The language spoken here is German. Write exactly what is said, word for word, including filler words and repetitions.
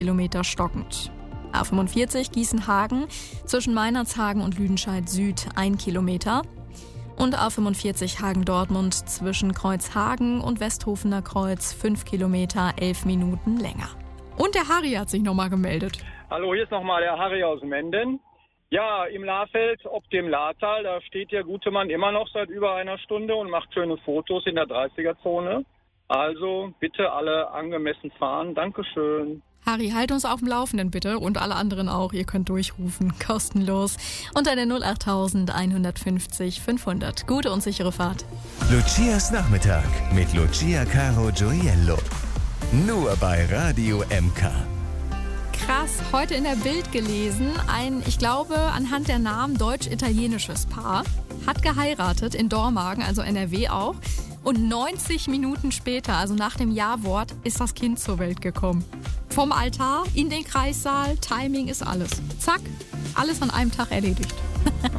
Kilometer stockend. A fünfundvierzig Gießen-Hagen zwischen Meinerzhagen und Lüdenscheid Süd ein Kilometer. Und A fünfundvierzig Hagen-Dortmund zwischen Kreuzhagen und Westhofener Kreuz fünf Kilometer, elf Minuten länger. Und der Harry hat sich nochmal gemeldet. Hallo, hier ist nochmal der Harry aus Menden. Ja, im Lahfeld, ob dem Lahtal, da steht der gute Mann immer noch seit über einer Stunde und macht schöne Fotos in der dreißiger-Zone. Also bitte alle angemessen fahren. Dankeschön. Harry, halt uns auf dem Laufenden bitte und alle anderen auch. Ihr könnt durchrufen, kostenlos, unter der null acht eins fünfzig fünfhundert. Gute und sichere Fahrt. Lucias Nachmittag mit Lucia Caro Gioiello. Nur bei Radio M K. Krass, heute in der Bild gelesen, ein, ich glaube, anhand der Namen deutsch-italienisches Paar hat geheiratet in Dormagen, also N R W auch. Und neunzig Minuten später, also nach dem Ja-Wort, ist das Kind zur Welt gekommen. Vom Altar in den Kreissaal, Timing ist alles. Zack, alles an einem Tag erledigt.